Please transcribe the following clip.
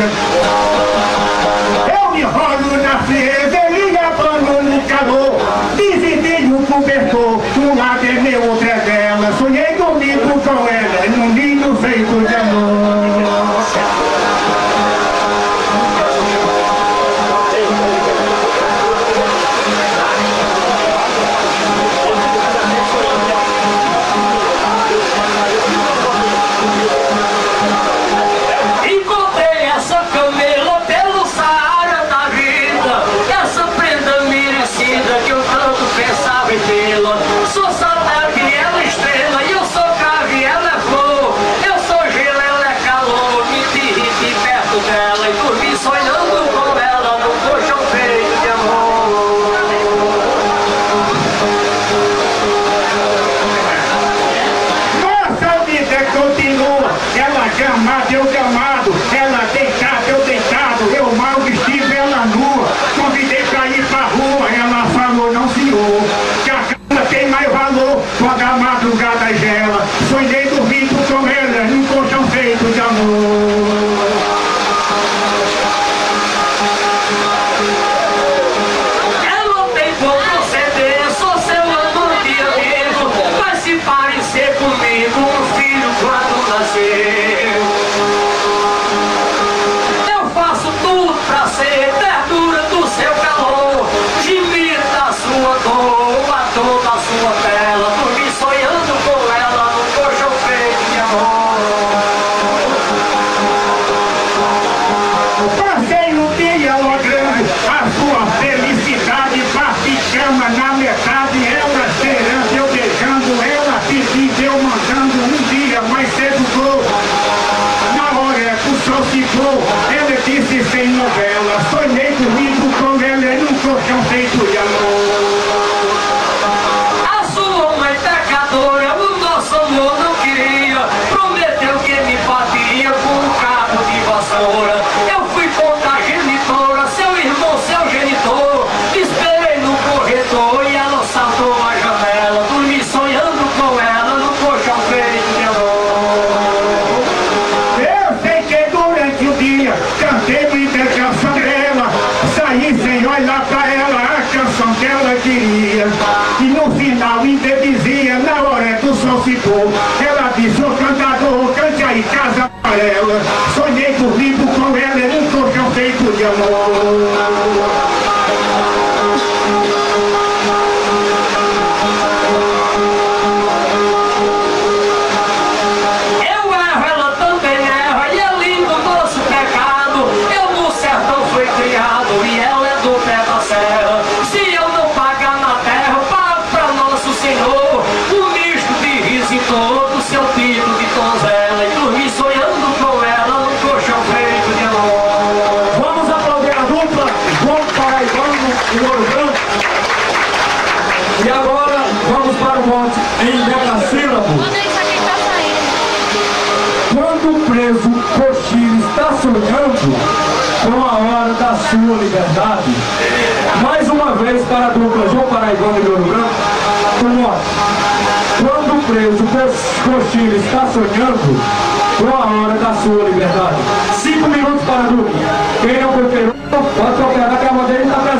Eu me rolo na frieza, ele abano no calor. Visitei o cobertor, um lado é meu, outro é dela. Sonhei comigo com ela, num lindo feito de amor. Sou saudade, ela estrela, e eu sou crave, ela é flor. Eu sou gelo, ela é calor, me derreti perto dela e dormi sonhando com ela num colchão feito de amor. Nossa vida continua, ela gamada, eu gamado, ela deitada, eu deitado, eu mal vestido, ela nua. Convidei pra ir pra rua, ela falou não senhor, que a cama tem mais valor quando a madrugada gela. Sonhei dormindo com ela num colchão feito de amor. Ela tem como proceder, sou seu amante amigo, vai se parecer comigo, um filho quando nascer. Eu faço tudo pra ser ternura do seu calor, gemir da sua dor, a dor da sua tela, dormir sonhando com ela num colchão feito de amor. Passei um dia logrando a sua felicidade, bate chama na metade, ela esperando, eu beijando, ela pedindo, eu mandando um dia mais cedo gol. Na hora que o sol se pôr, ela disse sem novela, sonhei comigo com ela num colchão feito de amor. A sua mãe pecadora, o nosso amor não queria, prometeu que me bateria com um cabo de vassoura. Eu fui contra a genitora, seu irmão, seu genitor, esperei no corredor e ela saltou a janela, dormi sonhando com ela no colchão feito de amor. Eu sei que durante o dia cantei muita canção dela, saí sem olhar pra ela a canção que ela queria. E no final ainda dizia, na hora do sol se pôr, ela disse, ô cantador, cante aí Casa Amarela. Sonhei dormindo com ela num colchão feito de amor. Eu erro, ela também erra, e é lindo o nosso pecado. Eu no sertão fui criado e ela é do pé da serra. Se eu não pagar na terra, eu pago pra nosso Senhor um misto de riso e todo, seu título de donzela, e dormi sonhando com ela num colchão feito de amor. Vamos aplaudir a dupla, João Paraibano e Ouro Branco. E agora vamos para o monte em decassílabo. Quando o preso cochilo está sonhando com a hora da sua liberdade. Mais uma vez para a dupla João Paraibano e Ouro Branco, o monte. Quando o preso cochilo está sonhando com a hora da sua liberdade. 5 minutos para a dupla. Quem não preferou, pode tocar, que a bandeira está